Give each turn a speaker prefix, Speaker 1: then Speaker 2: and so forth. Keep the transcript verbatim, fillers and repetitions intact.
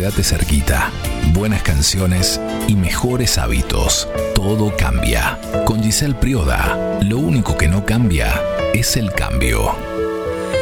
Speaker 1: quédate cerquita. Buenas canciones y mejores hábitos. Todo cambia. Con Giselle Prioda, lo único que no cambia es el cambio.